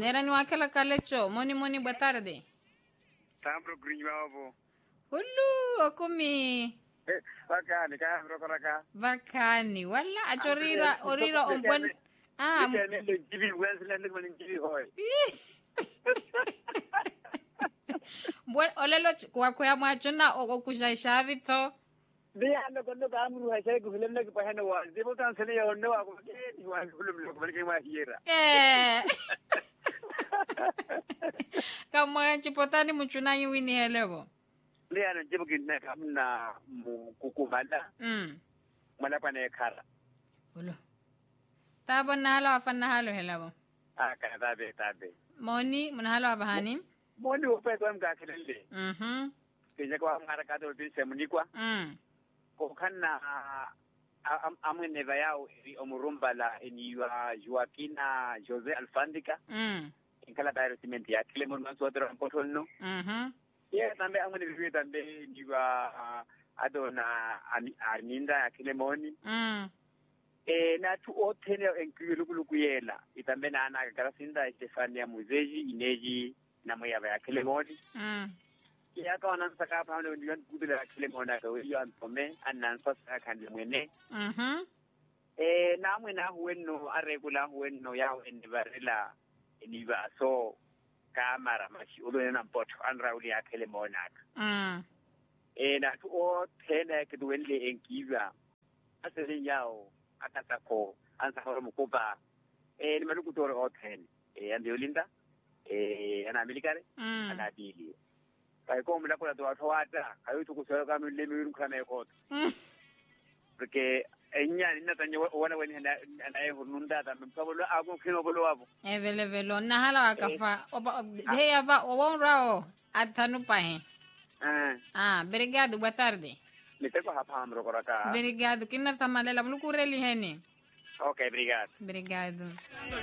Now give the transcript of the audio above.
Nerani wakela kalecho. Moni boa tarde. Tambro grinhavo. Hullu okumi. Bacana, cabro coraca. Vakani. Wala orira ombon. Ah. Le TV Westland when TV hoy. Buen olelo kwakwea mwachona okujaisha vito. Diano cuando camuru hashay kuhilem ke pahana wa. Debo tan sene ya onno ako ke ni wa kulum lo ke ma hiera. Kama chipotani mchuna wini helebo. Diano jebo kinna kamna kukumala. Mala pane kara. Ulo. Tabo nahalo afana halo helebo. Ka tabe. Moni munahalo abahani. Moni upe kwa mkakelele. Kenya kwa ngara to bi semuni kwa. Ko kana amene bayao omurumba la eniwa Joaquina Jose Alfandika. Inkala directamente ya kile mon manso otro potol no. Yeah, tambe amene bibi tambe niwa adona aninda ya kile moni. Na tu otene enkuluku yela itambe na ana karasinda Stefania Muzeji ineji na moya ya kile moni. Ya ka onan saka pamle ndiyan kudula kile mona ka yo antome anan sasa kande mwene. Na mwena huwenno aregula huwenno ya ende barela eniba so kamera mashi ulo na poto anrauli ya kile mona. Na tu o tene ke duwenle enkiwa asere yao akata ko ansa horo mukuba ni maluku toro o tene ande olinda ana amerikare ana bili. Kaya ko mula ko na tuwata kayo tukusero kami lemiru kana yokot. Porque enya nina tanya wana wani na hurnunda ta mkabolo ako kino bolo wabo. Velo na hala wakafa. He ava owon rao atanu pahe. Obrigado, boa tarde. Niteko hapa amro koraka. Obrigado. Kina tamalela muluku reli hene. Okay, obrigado. Obrigado.